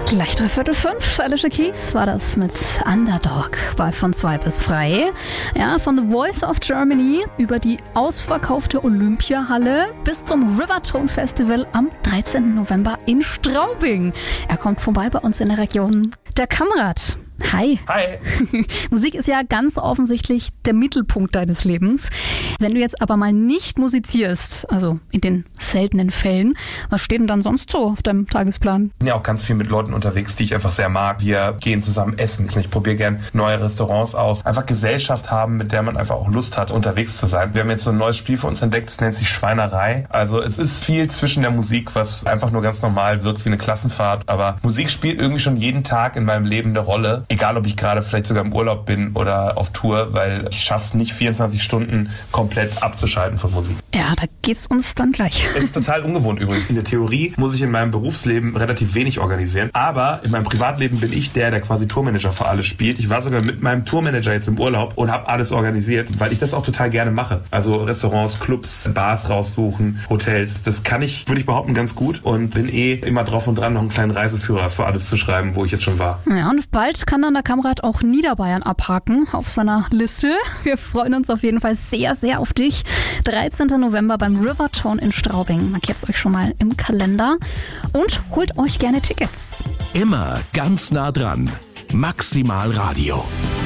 Gleich 5:15, Alicia Keys war das mit Underdog bei Von 2 bis frei. Ja, von The Voice of Germany über die ausverkaufte Olympiahalle bis zum Rivertone Festival am 13. November in Straubing. Er kommt vorbei bei uns in der Region. Der Kamrat. Hi. Hi. Musik ist ja ganz offensichtlich der Mittelpunkt deines Lebens. Wenn du jetzt aber mal nicht musizierst, also in den seltenen Fällen, was steht denn dann sonst so auf deinem Tagesplan? Ich bin ja auch ganz viel mit Leuten unterwegs, die ich einfach sehr mag. Wir gehen zusammen essen. Ich probiere gern neue Restaurants aus. Einfach Gesellschaft haben, mit der man einfach auch Lust hat, unterwegs zu sein. Wir haben jetzt so ein neues Spiel für uns entdeckt, das nennt sich Schweinerei. Also es ist viel zwischen der Musik, was einfach nur ganz normal wirkt wie eine Klassenfahrt. Aber Musik spielt irgendwie schon jeden Tag in meinem Leben eine Rolle. Egal, ob ich gerade vielleicht sogar im Urlaub bin oder auf Tour, weil ich schaffe es nicht, 24 Stunden komplett abzuschalten von Musik. Ja, da geht's uns dann gleich. Das ist total ungewohnt übrigens. In der Theorie muss ich in meinem Berufsleben relativ wenig organisieren, aber in meinem Privatleben bin ich der quasi Tourmanager für alles spielt. Ich war sogar mit meinem Tourmanager jetzt im Urlaub und habe alles organisiert, weil ich das auch total gerne mache. Also Restaurants, Clubs, Bars raussuchen, Hotels, das kann ich, würde ich behaupten, ganz gut und bin immer drauf und dran, noch einen kleinen Reiseführer für alles zu schreiben, wo ich jetzt schon war. Ja, und bald kann dann der Kamrat auch Niederbayern abhaken auf seiner Liste. Wir freuen uns auf jeden Fall sehr, sehr auf dich. 13. November beim Rivertone in Straubing. Markiert's euch schon mal im Kalender und holt euch gerne Tickets. Immer ganz nah dran. Maximal Radio.